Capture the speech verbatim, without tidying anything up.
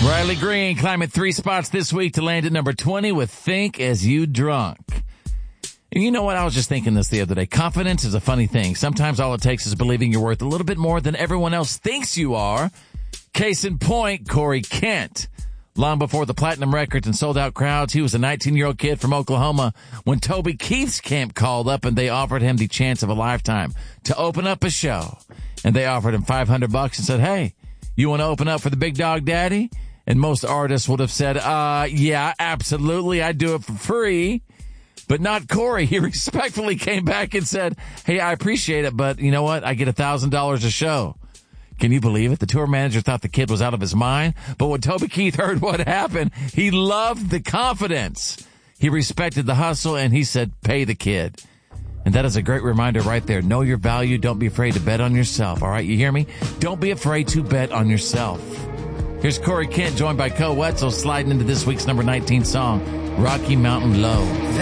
Riley Green climbing three spots this week to land at number twenty with Think As You Drunk. And you know what? I was just thinking this the other day. Confidence is a funny thing. Sometimes all it takes is believing you're worth a little bit more than everyone else thinks you are. Case in point, Corey Kent. Long before the platinum records and sold-out crowds, he was a nineteen-year-old kid from Oklahoma when Toby Keith's camp called up and they offered him the chance of a lifetime to open up a show. And they offered him five hundred bucks and said, hey, you want to open up for the Big Dog Daddy? And most artists would have said, uh, yeah, absolutely, I'd do it for free. But not Corey. He respectfully came back and said, hey, I appreciate it, but you know what? I get a thousand dollars a show. Can you believe it? The tour manager thought the kid was out of his mind. But when Toby Keith heard what happened, he loved the confidence. He respected the hustle and he said, pay the kid. And that is a great reminder right there. Know your value. Don't be afraid to bet on yourself. All right. You hear me? Don't be afraid to bet on yourself. Here's Corey Kent joined by Co Wetzel sliding into this week's number nineteen song, Rocky Mountain Low.